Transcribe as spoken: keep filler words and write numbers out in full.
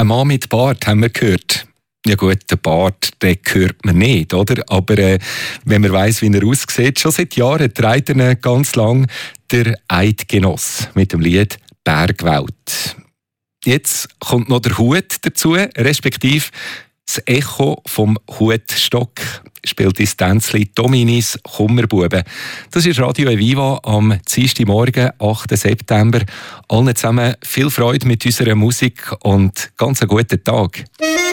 Ein Mann mit Bart haben wir gehört. Ja gut, den Bart, den hört man nicht, oder? Aber äh, wenn man weiss, wie er aussieht, schon seit Jahren trägt er ganz lang der Eidgenoss mit dem Lied «Bergwelt». Jetzt kommt noch der Hut dazu, respektive das Echo vom Hutstock spielt ins Tänzli Dominis Kummerbuben. Das ist Radio Eviva am Dienstagmorgen, achten September. Allen zusammen viel Freude mit unserer Musik und ganz einen guten Tag.